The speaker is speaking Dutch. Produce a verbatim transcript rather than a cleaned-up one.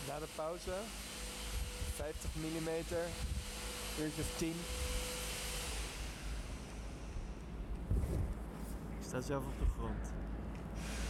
Na de pauze, vijftig millimeter, uurtje of tien. Ik sta zelf op de grond.